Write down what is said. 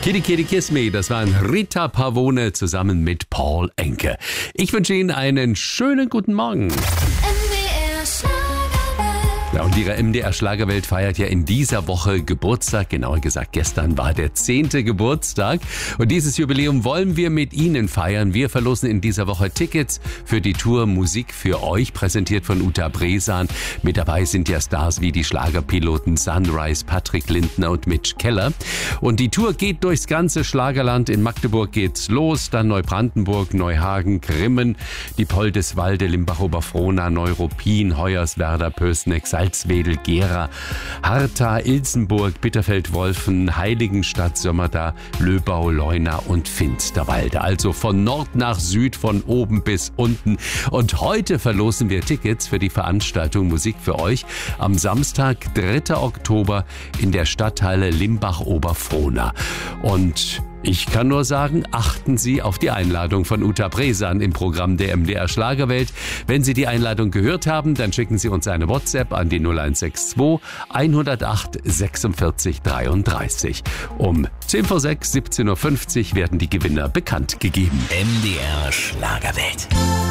Kitty Kitty Kiss Me, das waren Rita Pavone zusammen mit Paul Enke. Ich wünsche Ihnen einen schönen guten Morgen. Ja, und Ihre MDR Schlagerwelt feiert ja in dieser Woche Geburtstag. Genauer gesagt, gestern war der 10. Geburtstag. Und dieses Jubiläum wollen wir mit Ihnen feiern. Wir verlosen in dieser Woche Tickets für die Tour Musik für euch, präsentiert von Uta Bresan. Mit dabei sind ja Stars wie die Schlagerpiloten Sunrise, Patrick Lindner und Mitch Keller. Und die Tour geht durchs ganze Schlagerland. In Magdeburg geht's los, dann Neubrandenburg, Neuhagen, Grimmen, die Poldeswalde, Limbach-Oberfrohna, Neuruppin, Hoyerswerda, Pößneck, Salzwedel, Gera, Hartha, Ilsenburg, Bitterfeld-Wolfen, Heiligenstadt, Sömmerda, Löbau, Leuna und Finsterwalde. Also von Nord nach Süd, von oben bis unten. Und heute verlosen wir Tickets für die Veranstaltung Musik für euch am Samstag, 3. Oktober in der Stadthalle Limbach-Oberfrohna. Und ich kann nur sagen, achten Sie auf die Einladung von Uta Bresan im Programm der MDR Schlagerwelt. Wenn Sie die Einladung gehört haben, dann schicken Sie uns eine WhatsApp an die 0162 108 46 33. Um 10 vor 6, 17.50 Uhr werden die Gewinner bekannt gegeben. MDR Schlagerwelt.